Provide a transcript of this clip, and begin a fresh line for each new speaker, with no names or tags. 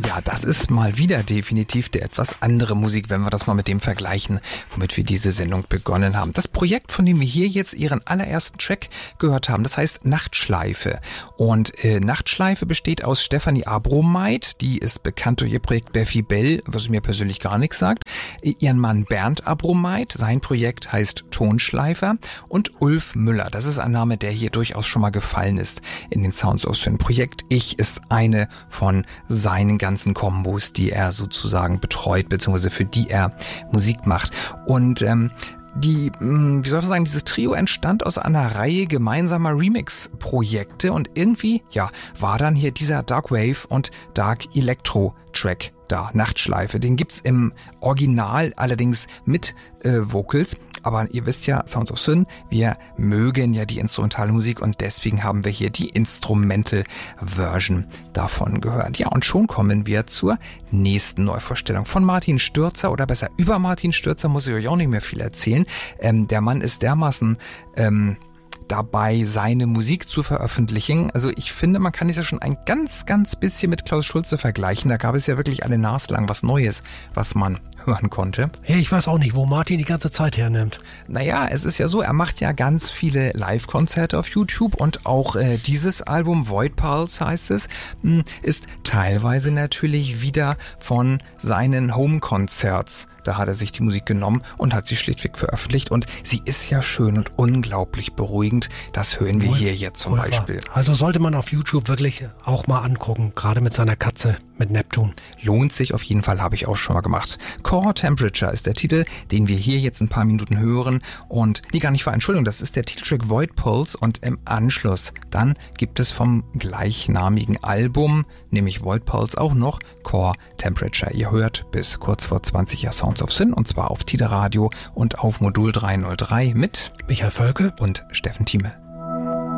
Ja, das ist mal wieder definitiv der etwas andere Musik, wenn wir das mal mit dem vergleichen, womit wir diese Sendung begonnen haben. Das Projekt, von dem wir hier jetzt ihren allerersten Track gehört haben, das heißt Nachtschleife. Und Nachtschleife besteht aus Stefanie Abromeit, die ist bekannt durch ihr Projekt Beffi Bell, was mir persönlich gar nichts sagt, ihren Mann Bernd Abromeit, sein Projekt heißt Tonschleifer, und Ulf Müller, das ist ein Name, der hier durchaus schon mal gefallen ist in den Sounds of Swing Projekt. Ich ist eine von seinen ganzen Kombos, die er sozusagen betreut, beziehungsweise für die er Musik macht. Und wie soll man sagen, dieses Trio entstand aus einer Reihe gemeinsamer Remix-Projekte und irgendwie, ja, war dann hier dieser Dark Wave und Dark Electro Track da, Nachtschleife. Den gibt's im Original allerdings mit Vocals, aber ihr wisst ja, Sounds of Sin, wir mögen ja die instrumentale Musik und deswegen haben wir hier die Instrumental Version davon gehört. Ja, und schon kommen wir zur nächsten Neuvorstellung von Martin Stürzer, oder besser über Martin Stürzer muss ich euch auch nicht mehr viel erzählen. Der Mann ist dermaßen dabei, seine Musik zu veröffentlichen. Also ich finde, man kann es ja schon ein ganz, ganz bisschen mit Klaus Schulze vergleichen. Da gab es ja wirklich alle naslang was Neues, was man hören konnte.
Ja, ich weiß auch nicht, wo Martin die ganze Zeit hernimmt.
Naja, es ist ja so, er macht ja ganz viele Live-Konzerte auf YouTube und auch dieses Album, Void Pulse heißt es, ist teilweise natürlich wieder von seinen Home-Concerts. Da hat er sich die Musik genommen und hat sie schlichtweg veröffentlicht und sie ist ja schön und unglaublich beruhigend. Das hören wir hier jetzt zum Beispiel.
Also sollte man auf YouTube wirklich auch mal angucken, gerade mit seiner Katze, mit Neptun.
Lohnt sich auf jeden Fall, habe ich auch schon mal gemacht. Core Temperature ist der Titel, den wir hier jetzt ein paar Minuten hören und gar nicht wahr, Entschuldigung, das ist der Titeltrack Void Pulse und im Anschluss dann gibt es vom gleichnamigen Album, nämlich Void Pulse, auch noch Core Temperature. Ihr hört bis kurz vor 20 Jahr Sounds of Sin und zwar auf Tide Radio und auf Modul 303 mit
Michael Völke
und Steffen Thieme.